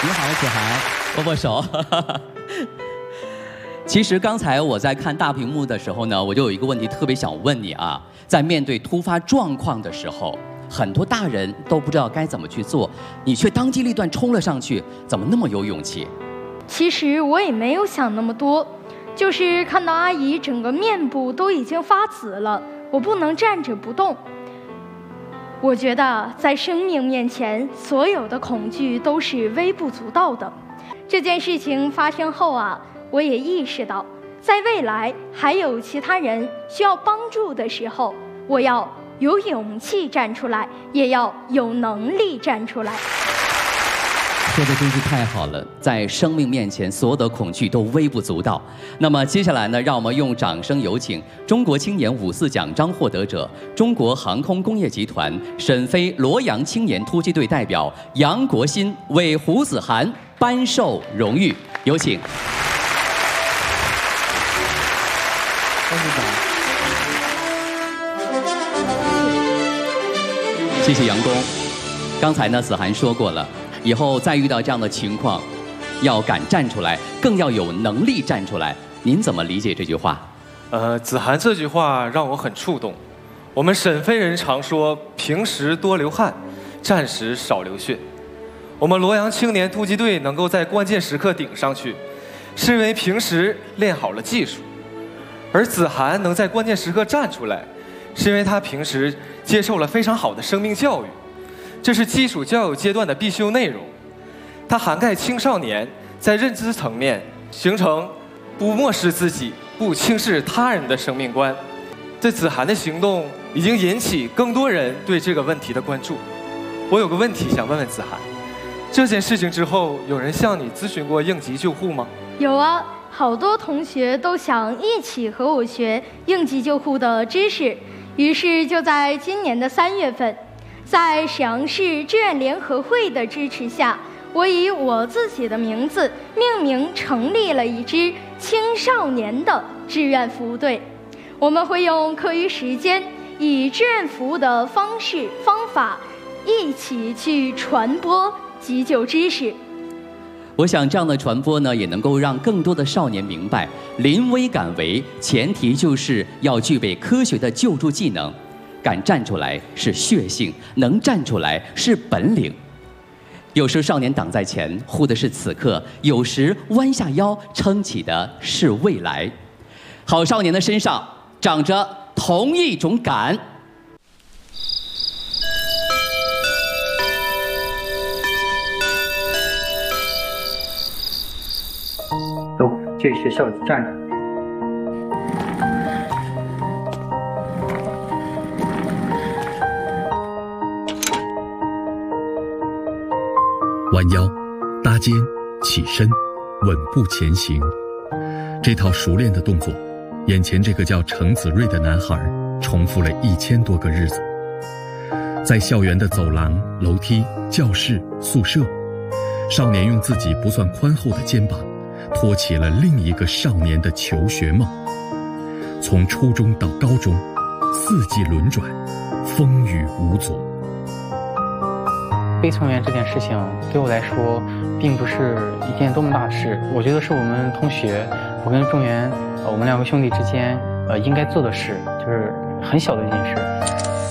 你好，子涵，握握手。其实刚才我在看大屏幕的时候呢，我就有一个问题特别想问你啊，在面对突发状况的时候，很多大人都不知道该怎么去做，你却当机立断冲了上去，怎么那么有勇气？ 其实我也没有想那么多，就是看到阿姨整个面部都已经发紫了，我不能站着不动。我觉得在生命面前，所有的恐惧都是微不足道的。这件事情发生后啊，我也意识到，在未来还有其他人需要帮助的时候，我要有勇气站出来，也要有能力站出来。 说的真是太好了，在生命面前，所有的恐惧都微不足道。那么接下来呢，让我们用掌声有请中国青年54奖章获得者、中国航空工业集团沈飞罗阳青年突击队代表杨国新为胡子涵颁授荣誉，有请。谢谢杨工。刚才呢，子涵说过了。以后再遇到这样的情况，要敢站出来，更要有能力站出来。您怎么理解这句话？ 子涵这句话让我很触动。我们沈飞人常说，平时多流汗，战时少流血。我们罗阳青年突击队能够在关键时刻顶上去，是因为平时练好了技术；而子涵能在关键时刻站出来，是因为他平时接受了非常好的生命教育。这是基础教育阶段的必修内容，它涵盖青少年在认知层面形成不漠视自己、不轻视他人的生命观。这子涵的行动已经引起更多人对这个问题的关注。我有个问题想问问子涵，这件事情之后，有人向你咨询过应急救护吗？ 有啊，好多同学都想一起和我学应急救护的知识，于是就在今年的3月份。在沈阳市志愿联合会的支持下，我以我自己的名字命名成立了一支青少年的志愿服务队。我们会用课余时间，以志愿服务的方式方法，一起去传播急救知识。 我想这样的传播呢，也能够让更多的少年明白，临危敢为，前提就是要具备科学的救助技能。敢站出来是血性，能站出来是本领。有时少年挡在前，护的是此刻；有时弯下腰撑起的是未来。好少年的身上长着同一种敢。 走，这是校站着。 弯腰、搭肩、起身，稳步前行。这套熟练的动作，眼前这个叫程子睿的男孩重复了1000多个日子。在校园的走廊、楼梯、教室、宿舍，少年用自己不算宽厚的肩膀，托起了另一个少年的求学梦。从初中到高中，4季轮转，风雨无阻。 飞行员这件事情对我来说，并不是一件多么大的事。我觉得是我们同学，我跟仲元，我们2位兄弟之间，应该做的事，就是很小的一件事。